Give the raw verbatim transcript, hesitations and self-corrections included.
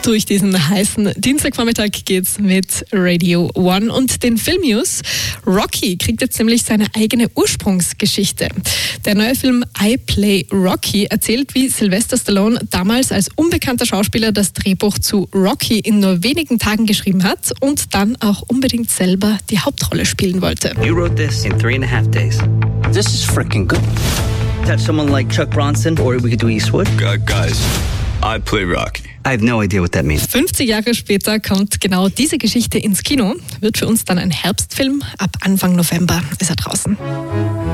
Durch diesen heißen Dienstagvormittag geht's mit Radio One und den Filmnews. Rocky kriegt jetzt nämlich seine eigene Ursprungsgeschichte. Der neue Film I Play Rocky erzählt, wie Sylvester Stallone damals als unbekannter Schauspieler das Drehbuch zu Rocky in nur wenigen Tagen geschrieben hat und dann auch unbedingt selber die Hauptrolle spielen wollte. You wrote this in three and a half days. This is freaking good. Touch someone like Chuck Bronson, or we could do Eastwood. Uh, guys, I play Rocky. I have no idea what that means. fünfzig Jahre später kommt genau diese Geschichte ins Kino, wird für uns dann ein Herbstfilm. Ab Anfang November ist er draußen.